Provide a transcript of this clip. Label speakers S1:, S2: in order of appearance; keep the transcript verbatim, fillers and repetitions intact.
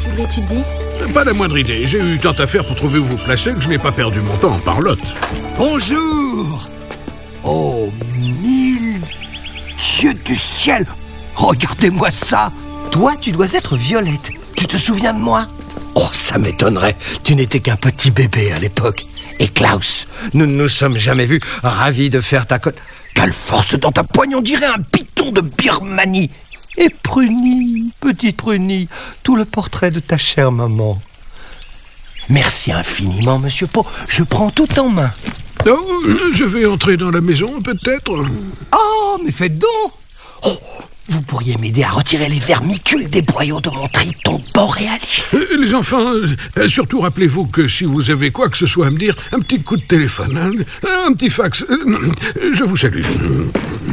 S1: il étudie?
S2: Pas la moindre idée. J'ai eu tant à faire pour trouver où vous placer que je n'ai pas perdu mon temps en parlotte.
S3: Bonjour. Oh, mille dieux du ciel. Regardez-moi ça. Toi, tu dois être Violette. Tu te souviens de moi? Oh, ça m'étonnerait. Tu n'étais qu'un petit bébé à l'époque. Et Klaus, nous ne nous sommes jamais vus. Ravi de faire ta côte. Quelle force dans ta poigne, on dirait un python de Birmanie. Et Prunie, petite Prunie, tout le portrait de ta chère maman. Merci infiniment, monsieur Pau. Je prends tout en main.
S2: Oh, je vais entrer dans la maison, peut-être.
S3: Oh, mais faites donc. Oh, vous pourriez m'aider à retirer les vermicules des boyaux de mon triton boréalis.
S2: Euh, les enfants, euh, surtout rappelez-vous que si vous avez quoi que ce soit à me dire, un petit coup de téléphone, hein, un petit fax. Euh, je vous salue.